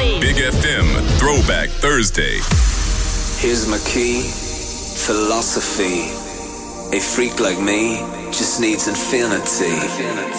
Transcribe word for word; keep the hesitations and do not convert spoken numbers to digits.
Believe. Big F M Throwback Thursday. Here's my key, philosophy. A freak like me just needs infinity.